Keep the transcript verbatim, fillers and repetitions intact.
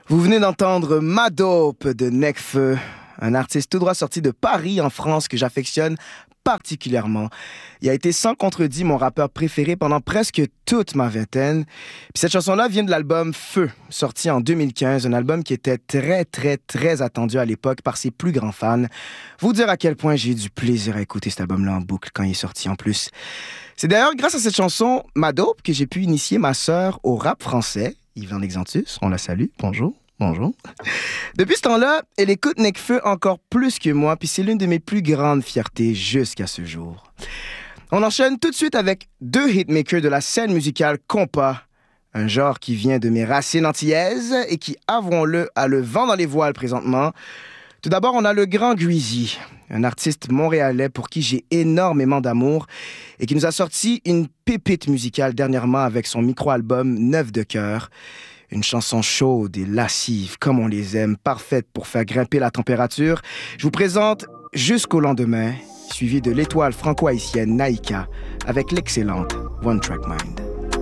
Vous venez d'entendre Ma Dope de Nekfeu, un artiste tout droit sorti de Paris en France que j'affectionne particulièrement. Il a été sans contredit mon rappeur préféré pendant presque toute ma vingtaine. Puis cette chanson-là vient de l'album Feu, sorti en deux mille quinze, un album qui était très, très, très attendu à l'époque par ses plus grands fans. Vous dire à quel point j'ai eu du plaisir à écouter cet album-là en boucle quand il est sorti en plus. C'est d'ailleurs grâce à cette chanson, Ma Dope, que j'ai pu initier ma sœur au rap français. Yvan Exantus, on la salue. Bonjour. Bonjour. Depuis ce temps-là, elle écoute Nekfeu encore plus que moi, puis c'est l'une de mes plus grandes fiertés jusqu'à ce jour. On enchaîne tout de suite avec deux hitmakers de la scène musicale compas, un genre qui vient de mes racines antillaises et qui, avouons-le, a le vent dans les voiles présentement. Tout d'abord, on a le grand Guizy, un artiste montréalais pour qui j'ai énormément d'amour et qui nous a sorti une pépite musicale dernièrement avec son micro-album Neuf de cœur. Une chanson chaude et lascive, comme on les aime, parfaite pour faire grimper la température. Je vous présente Jusqu'au lendemain, suivi de l'étoile franco-haïtienne Naïka, avec l'excellente One Track Mind.